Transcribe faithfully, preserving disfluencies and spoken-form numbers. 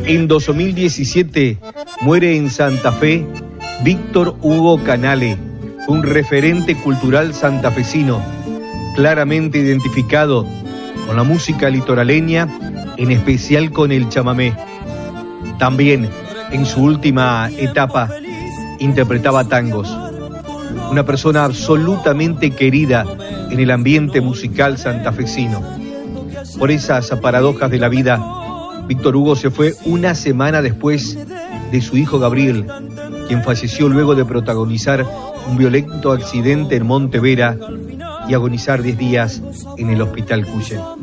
En dos mil diecisiete muere en Santa Fe Víctor Hugo Canale, un referente cultural santafesino, claramente identificado con la música litoraleña, en especial con el chamamé. También, en su última etapa, interpretaba tangos. Una persona absolutamente querida en el ambiente musical santafesino. Por esas paradojas de la vida, Víctor Hugo se fue una semana después de su hijo Gabriel, quien falleció luego de protagonizar un violento accidente en Monte Vera y agonizar diez días en el Hospital Cuyen.